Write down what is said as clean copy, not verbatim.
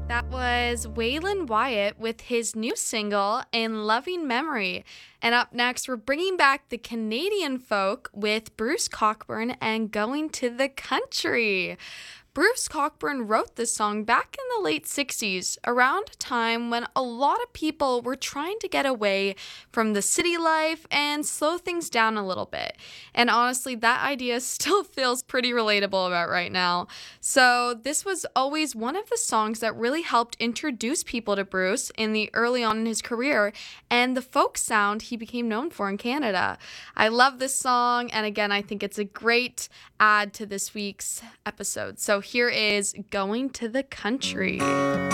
That was Waylon Wyatt with his new single, In Loving Memory. And up next, we're bringing back the Canadian folk with Bruce Cockburn and Going to the Country. Bruce Cockburn wrote this song back in the late 60s, around a time when a lot of people were trying to get away from the city life and slow things down a little bit. And honestly, that idea still feels pretty relatable about right now. So, this was always one of the songs that really helped introduce people to Bruce in the early on in his career and the folk sound he became known for in Canada. I love this song, and again, I think it's a great add to this week's episode. So here is Going to the Country.